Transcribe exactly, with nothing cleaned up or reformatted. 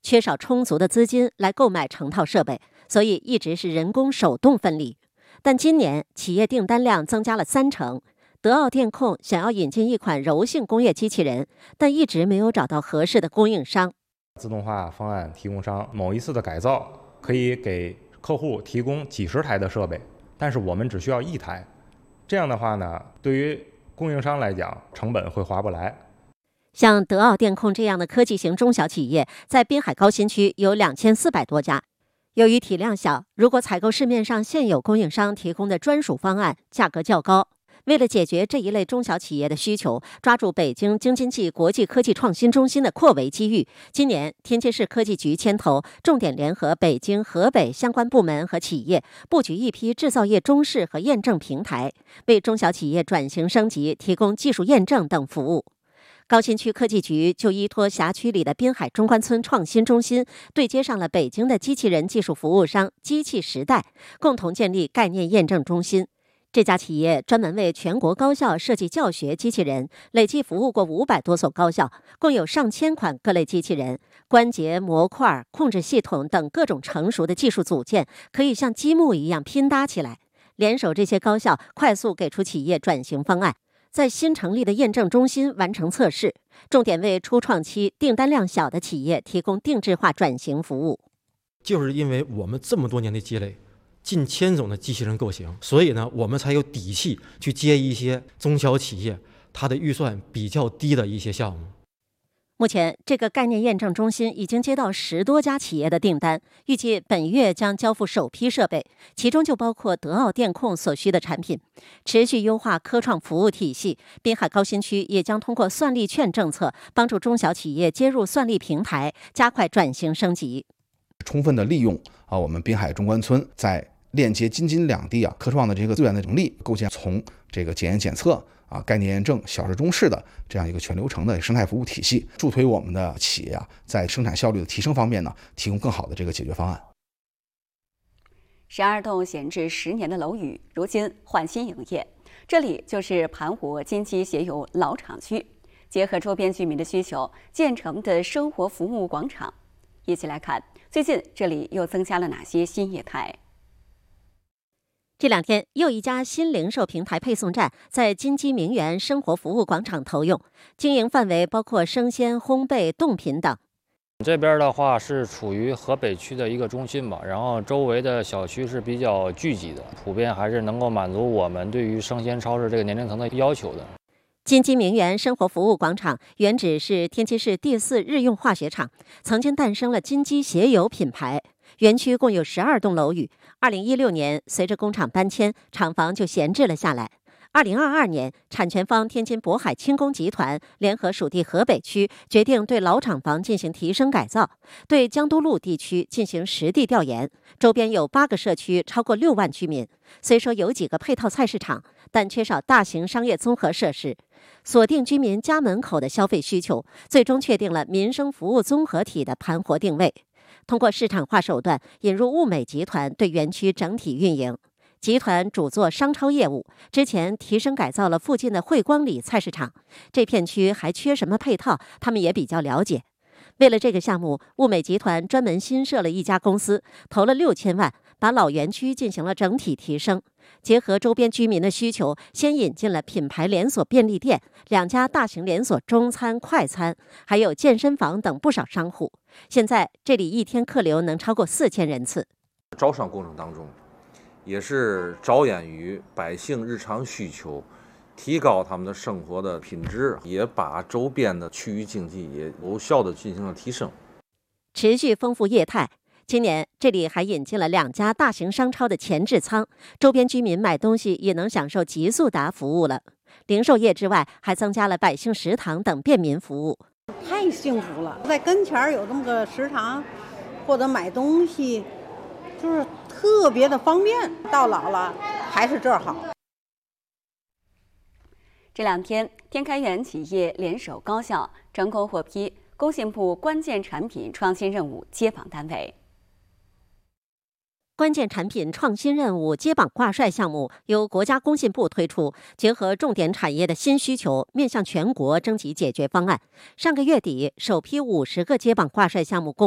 缺少充足的资金来购买成套设备，所以一直是人工手动分离。但今年企业订单量增加了三成。德奥电控想要引进一款柔性工业机器人，但一直没有找到合适的供应商。 自动化方案提供商某一次的改造可以给客户提供几十台的设备，但是我们只需要一台。这样的话呢，对于供应商来讲，成本会划不来。 像德奥电控这样的科技型中小企业，在滨海高新区有两千四百多家。由于体量小，如果采购市面上现有供应商提供的专属方案，价格较高。为了解决这一类中小企业的需求，抓住北京京津冀国际科技创新中心的扩围机遇，今年天津市科技局牵头，重点联合北京、河北相关部门和企业，布局一批制造业中试和验证平台，为中小企业转型升级提供技术验证等服务。高新区科技局就依托辖区里的滨海中关村创新中心，对接上了北京的机器人技术服务商机器时代，共同建立概念验证中心。这家企业专门为全国高校设计教学机器人，累计服务过五百多所高校，共有上千款各类机器人，关节、模块、控制系统等各种成熟的技术组件，可以像积木一样拼搭起来。联手这些高校，快速给出企业转型方案，在新成立的验证中心完成测试，重点为初创期订单量小的企业提供定制化转型服务。 就是因为我们这么多年的积累，近千种的机器人构型，所以呢，我们才有底气去接一些中小企业它的预算比较低的一些项目。 目前，这个概念验证中心已经接到十多家企业的订单，预计本月将交付首批设备，其中就包括德奥电控所需的产品。持续优化科创服务体系，滨海高新区也将通过算力券政策，帮助中小企业接入算力平台，加快转型升级。 充分的利用啊，我们滨海中关村在链接京津两地啊科创的这个资源的能力，构建从这个检验检测啊概念验证、小试中试的这样一个全流程的生态服务体系，助推我们的企业啊在生产效率的提升方面呢，提供更好的这个解决方案。 十二栋闲置十年的楼宇，如今焕新营业。这里就是盘湖金鸡鞋油老厂区，结合周边居民的需求建成的生活服务广场。一起来看，最近这里又增加了哪些新业态？ 这两天，又一家新零售平台配送站在金鸡名园生活服务广场投用，经营范围包括生鲜、烘焙、冻品等。 这边的话是处于河北区的一个中心吧，然后周围的小区是比较聚集的，普遍还是能够满足我们对于生鲜超市这个年龄层的要求的。 金鸡名园生活服务广场原址是天津市第四日用化学厂，曾经诞生了金鸡鞋油品牌。园区共有十二栋楼宇。二零一六年，随着工厂搬迁，厂房就闲置了下来。二零二二年，产权方天津渤海轻工集团联合属地河北区，决定对老厂房进行提升改造，对江都路地区进行实地调研。周边有八个社区，超过六万居民。虽说有几个配套菜市场，但缺少大型商业综合设施。锁定居民家门口的消费需求，最终确定了民生服务综合体的盘活定位。通过市场化手段引入物美集团对园区整体运营。集团主做商超业务，之前提升改造了附近的汇光里菜市场。这片区还缺什么配套，他们也比较了解。为了这个项目，物美集团专门新设了一家公司，投了六千万，把老园区进行了整体提升。结合周边居民的需求，先引进了品牌连锁便利店、两家大型连锁中餐、快餐，还有健身房等不少商户。现在这里一天客流能超过四千人次。 招商过程当中，也是着眼于百姓日常需求，提高他们的生活的品质，也把周边的区域经济也有效的进行了提升。 持续丰富业态。今年这里还引进了两家大型商超的前置仓，周边居民买东西也能享受极速达服务了。零售业之外，还增加了百姓食堂等便民服务。 太幸福了，在跟前有这么个食堂，或者买东西，就是特别的方便。到老了还是这儿好。 这两天，天开源企业联手高校，成功获批工信部关键产品创新任务接榜单位。 关键产品创新任务接榜挂帅项目由国家工信部推出，结合重点产业的新需求，面向全国征集解决方案。上个月底，首批五十个接榜挂帅项目公